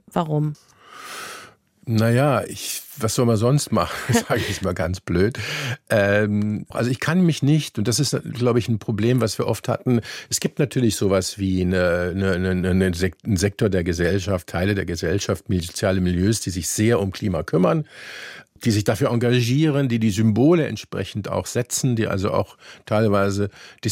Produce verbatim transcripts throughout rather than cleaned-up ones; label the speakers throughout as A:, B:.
A: Warum?
B: Naja, ich, was soll man sonst machen, sage ich jetzt mal ganz blöd. Ähm, also ich kann mich nicht, und das ist, glaube ich, ein Problem, was wir oft hatten, es gibt natürlich sowas wie eine, eine, eine, eine Sek- einen Sektor der Gesellschaft, Teile der Gesellschaft, soziale Milieus, die sich sehr um Klima kümmern, die sich dafür engagieren, die die Symbole entsprechend auch setzen, die also auch teilweise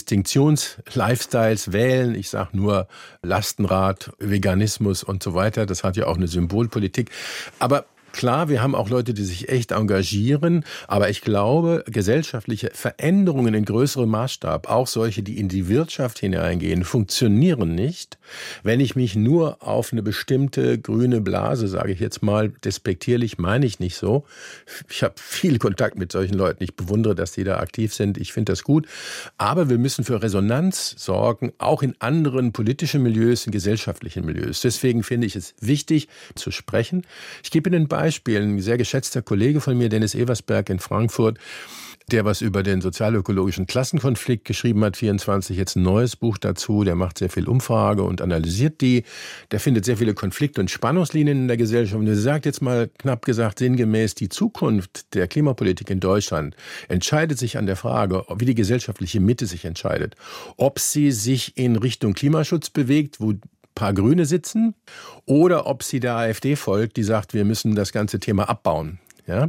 B: Distinktions-Lifestyles wählen. Ich sage nur Lastenrad, Veganismus und so weiter. Das hat ja auch eine Symbolpolitik. Aber klar, wir haben auch Leute, die sich echt engagieren, aber ich glaube, gesellschaftliche Veränderungen in größerem Maßstab, auch solche, die in die Wirtschaft hineingehen, funktionieren nicht, wenn ich mich nur auf eine bestimmte grüne Blase, sage ich jetzt mal, despektierlich, meine ich nicht so. Ich habe viel Kontakt mit solchen Leuten, ich bewundere, dass die da aktiv sind, ich finde das gut, aber wir müssen für Resonanz sorgen, auch in anderen politischen Milieus, in gesellschaftlichen Milieus. Deswegen finde ich es wichtig zu sprechen. Ich gebe Ihnen ein Beispiel. Beispiel, ein sehr geschätzter Kollege von mir, Dennis Eversberg in Frankfurt, der was über den sozialökologischen Klassenkonflikt geschrieben hat, vierundzwanzig, jetzt ein neues Buch dazu, der macht sehr viel Umfrage und analysiert die, der findet sehr viele Konflikt- und Spannungslinien in der Gesellschaft und er sagt jetzt mal knapp gesagt sinngemäß, die Zukunft der Klimapolitik in Deutschland entscheidet sich an der Frage, wie die gesellschaftliche Mitte sich entscheidet, ob sie sich in Richtung Klimaschutz bewegt, wo paar Grüne sitzen, oder ob sie der AfD folgt, die sagt, wir müssen das ganze Thema abbauen. Ja?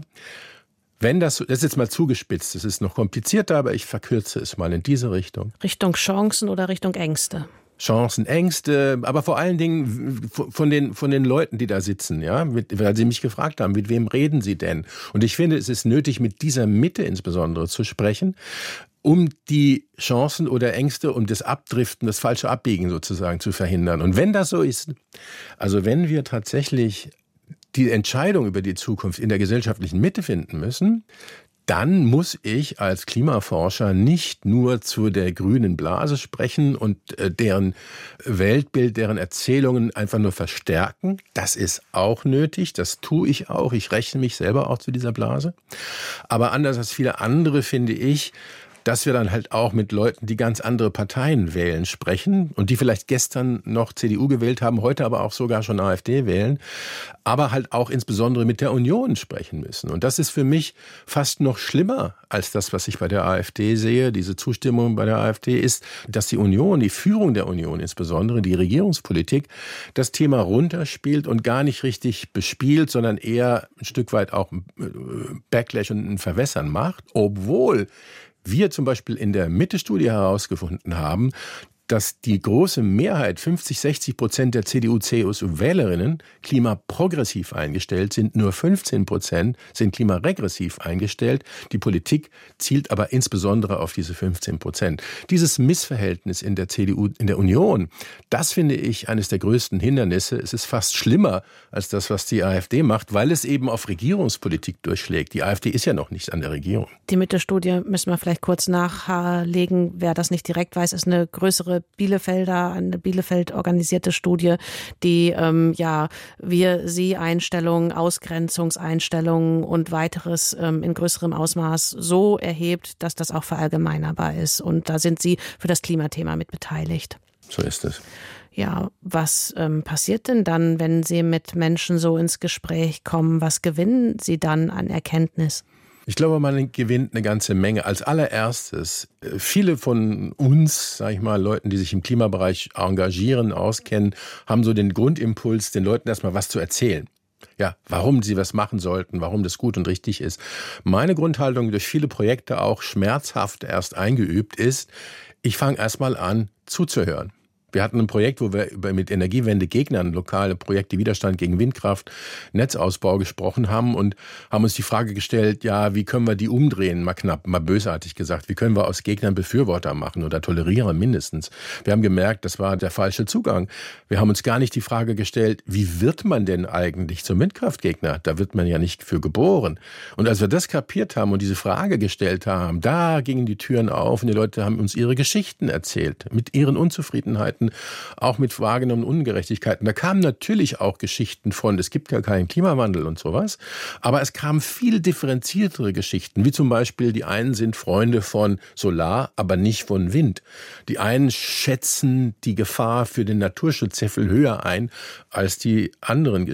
B: Wenn das, das ist jetzt mal zugespitzt, das ist noch komplizierter, aber ich verkürze es mal in diese Richtung.
A: Richtung Chancen oder Richtung Ängste?
B: Chancen, Ängste, aber vor allen Dingen von den, von den Leuten, die da sitzen, ja, mit, weil sie mich gefragt haben, mit wem reden sie denn? Und ich finde, es ist nötig, mit dieser Mitte insbesondere zu sprechen, um die Chancen oder Ängste, um das Abdriften, das falsche Abbiegen sozusagen zu verhindern. Und wenn das so ist, also wenn wir tatsächlich die Entscheidung über die Zukunft in der gesellschaftlichen Mitte finden müssen, dann muss ich als Klimaforscher nicht nur zu der grünen Blase sprechen und deren Weltbild, deren Erzählungen einfach nur verstärken. Das ist auch nötig, das tue ich auch. Ich rechne mich selber auch zu dieser Blase. Aber anders als viele andere finde ich, dass wir dann halt auch mit Leuten, die ganz andere Parteien wählen, sprechen und die vielleicht gestern noch C D U gewählt haben, heute aber auch sogar schon AfD wählen, aber halt auch insbesondere mit der Union sprechen müssen. Und das ist für mich fast noch schlimmer als das, was ich bei der AfD sehe. Diese Zustimmung bei der AfD ist, dass die Union, die Führung der Union insbesondere, die Regierungspolitik, das Thema runterspielt und gar nicht richtig bespielt, sondern eher ein Stück weit auch Backlash und ein Verwässern macht, obwohl wir zum Beispiel in der Mitte-Studie herausgefunden haben, dass die große Mehrheit, fünfzig, sechzig Prozent der C D U C S U-Wählerinnen klimaprogressiv eingestellt sind, nur fünfzehn Prozent sind klimaregressiv eingestellt. Die Politik zielt aber insbesondere auf diese fünfzehn Prozent. Dieses Missverhältnis in der C D U, in der Union, das finde ich eines der größten Hindernisse. Es ist fast schlimmer als das, was die AfD macht, weil es eben auf Regierungspolitik durchschlägt. Die AfD ist ja noch nicht an der Regierung.
A: Die Mitte-Studie müssen wir vielleicht kurz nachlegen. Wer das nicht direkt weiß, ist eine größere Bielefelder, eine Bielefeld organisierte Studie, die ähm, ja Wir-Sie-Einstellungen, Ausgrenzungseinstellungen und weiteres ähm, in größerem Ausmaß so erhebt, dass das auch verallgemeinerbar ist. Und da sind Sie für das Klimathema mit beteiligt.
B: So ist es.
A: Ja, was ähm, passiert denn dann, wenn Sie mit Menschen so ins Gespräch kommen? Was gewinnen Sie dann an Erkenntnis?
B: Ich glaube, man gewinnt eine ganze Menge. Als allererstes, viele von uns, sage ich mal, Leuten, die sich im Klimabereich engagieren, auskennen, haben so den Grundimpuls, den Leuten erstmal was zu erzählen. Ja, warum sie was machen sollten, warum das gut und richtig ist. Meine Grundhaltung, durch viele Projekte auch schmerzhaft erst eingeübt, ist, ich fange erstmal an zuzuhören. Wir hatten ein Projekt, wo wir über, mit Energiewende-Gegnern, lokale Projekte, Widerstand gegen Windkraft, Netzausbau gesprochen haben und haben uns die Frage gestellt, ja, wie können wir die umdrehen, mal knapp, mal bösartig gesagt, wie können wir aus Gegnern Befürworter machen oder Tolerierer mindestens. Wir haben gemerkt, das war der falsche Zugang. Wir haben uns gar nicht die Frage gestellt, wie wird man denn eigentlich zum Windkraftgegner? Da wird man ja nicht für geboren. Und als wir das kapiert haben und diese Frage gestellt haben, da gingen die Türen auf und die Leute haben uns ihre Geschichten erzählt, mit ihren Unzufriedenheiten, auch mit wahrgenommenen Ungerechtigkeiten. Da kamen natürlich auch Geschichten von, es gibt gar keinen Klimawandel und sowas, aber es kamen viel differenziertere Geschichten, wie zum Beispiel, die einen sind Freunde von Solar, aber nicht von Wind. Die einen schätzen die Gefahr für den Naturschutz sehr viel höher ein als die anderen